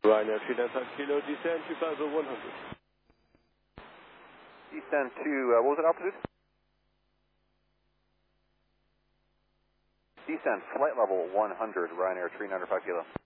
Ryanair 395 Kilo, descend 2,100. Descend to, what was it, altitude? Descend, flight level 100, Ryanair 395 Kilo.